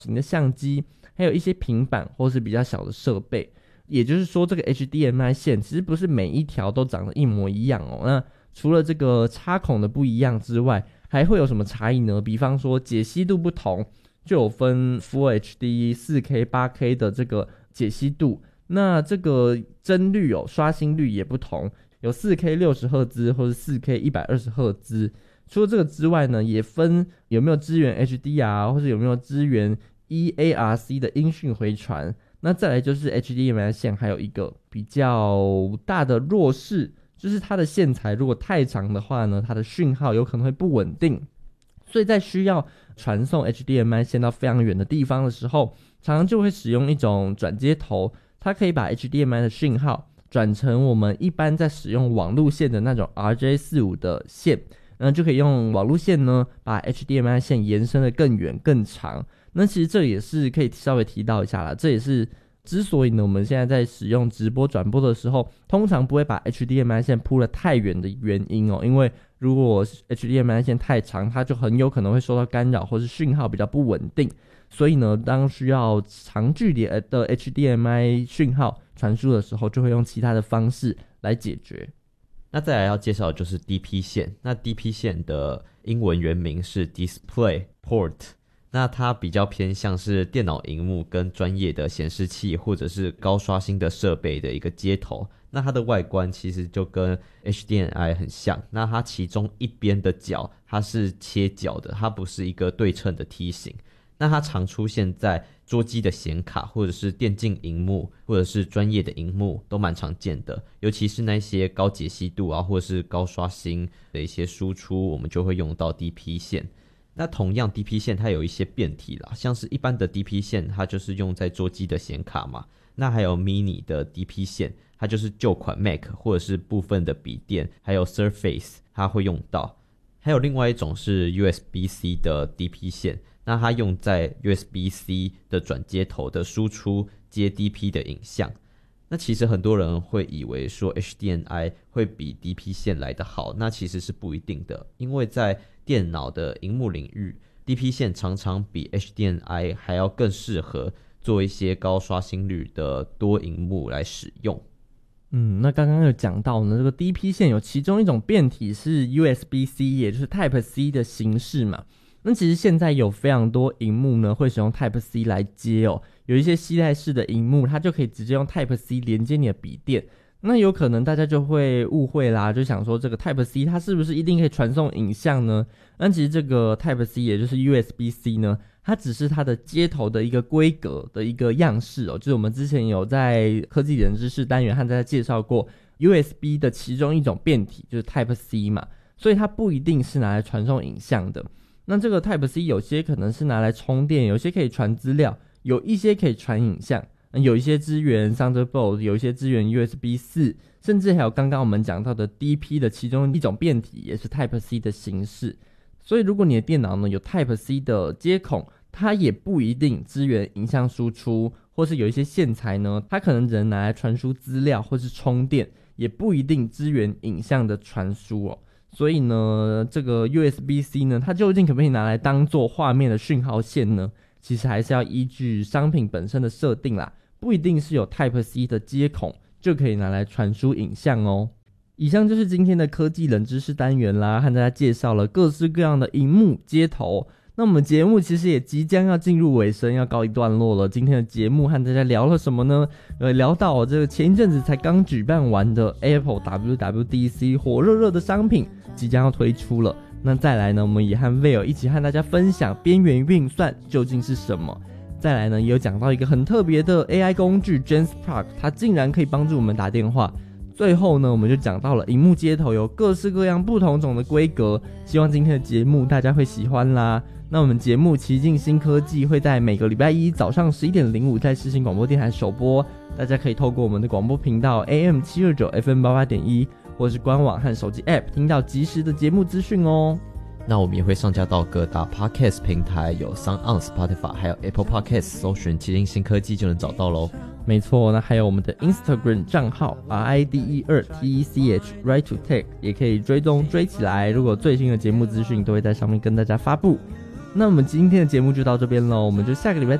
型的相机，还有一些平板或是比较小的设备。也就是说，这个 HDMI 线其实不是每一条都长得一模一样哦。那除了这个插孔的不一样之外，还会有什么差异呢？比方说解析度不同，就有分 Full HD、4K、8K 的这个解析度。那这个帧率刷新率也不同，有 4K 60Hz 或是 4K 120Hz。除了这个之外呢，也分有没有支援 HDR 或是有没有支援 eARC 的音讯回传。那再来就是 HDMI 线还有一个比较大的弱势，就是它的线材如果太长的话呢，它的讯号有可能会不稳定，所以在需要传送 HDMI 线到非常远的地方的时候，常常就会使用一种转接头，它可以把 HDMI 的讯号转成我们一般在使用网路线的那种 RJ45 的线，那就可以用网路线呢把 HDMI 线延伸的更远更长。那其实这也是可以稍微提到一下啦，这也是之所以呢我们现在在使用直播转播的时候，通常不会把 HDMI 线铺得太远的原因因为如果 HDMI 线太长，它就很有可能会受到干扰，或是讯号比较不稳定。所以呢，当需要长距离的 HDMI 讯号传输的时候，就会用其他的方式来解决。 那再来要介绍的就是 DP 线，那 DP 线的英文原名是 Display Port，那它比较偏向是电脑萤幕跟专业的显示器或者是高刷新的设备的一个接头。那它的外观其实就跟 HDMI 很像，那它其中一边的角它是切角的，它不是一个对称的梯形。那它常出现在桌机的显卡或者是电竞萤幕或者是专业的萤幕都蛮常见的，尤其是那些高解析度啊或者是高刷新的一些输出，我们就会用到 DP 线。那同样 DP 线它有一些变体啦，像是一般的 DP 线它就是用在桌机的显卡嘛，那还有 mini 的 DP 线，它就是旧款 Mac 或者是部分的笔电还有 Surface 它会用到。还有另外一种是 USB-C 的 DP 线，那它用在 USB-C 的转接头的输出接 DP 的影像。那其实很多人会以为说 HDMI 会比 DP 线来得好，那其实是不一定的，因为在电脑的萤幕领域， DP 线常常比 HDMI 还要更适合做一些高刷新率的多萤幕来使用。 那刚刚有讲到呢，这个 DP 线有其中一种变体是 USB-C， 也就是 Type-C 的形式嘛。那其实现在有非常多萤幕呢会使用 Type-C 来接有一些携带式的萤幕它就可以直接用 Type-C 连接你的笔电。那有可能大家就会误会啦，就想说这个 Type-C 它是不是一定可以传送影像呢？那其实这个 Type-C 也就是 USB-C 呢，它只是它的接头的一个规格的一个样式就是我们之前有在科技人知识单元和大家介绍过 USB 的其中一种变体就是 Type-C 嘛，所以它不一定是拿来传送影像的。那这个 Type-C 有些可能是拿来充电，有些可以传资料，有一些可以传影像，有一些支援 Thunderbolt， 有一些支援 USB-4， 甚至还有刚刚我们讲到的 DP 的其中一种变体也是 Type-C 的形式。所以如果你的电脑呢有 Type-C 的接孔，它也不一定支援影像输出，或是有一些线材呢它可能只能拿来传输资料或是充电，也不一定支援影像的传输所以呢这个 USB-C 呢它究竟可不可以拿来当做画面的讯号线呢？其实还是要依据商品本身的设定啦，不一定是有 Type-C 的接孔就可以拿来传输影像以上就是今天的科技冷知识单元啦，和大家介绍了各式各样的萤幕接头。那我们节目其实也即将要进入尾声，要告一段落了。今天的节目和大家聊了什么呢？聊到这个前一阵子才刚举办完的 Apple WWDC 火热热的商品即将要推出了。那再来呢，我们也和 Vail 一起和大家分享边缘运算究竟是什么。再来呢，也有讲到一个很特别的 AI 工具 JanSpark， 它竟然可以帮助我们打电话。最后呢，我们就讲到了萤幕接头有各式各样不同种的规格，希望今天的节目大家会喜欢啦。那我们节目奇境新科技会在每个礼拜一早上11:05在世新广播电台首播，大家可以透过我们的广播频道 AM729 FM88.1 或是官网和手机 App 听到即时的节目资讯那我们也会上架到各大 Podcast 平台，有 SoundOn、Spotify 还有 Apple Podcast， 搜寻奇境新科技就能找到咯。 没错，那还有我们的 Instagram 账号 RIDE2TECH Right to Tech 也可以追踪追起来，如果最新的节目资讯都会在上面跟大家发布。 那我们今天的节目就到这边喽，我们就下个礼拜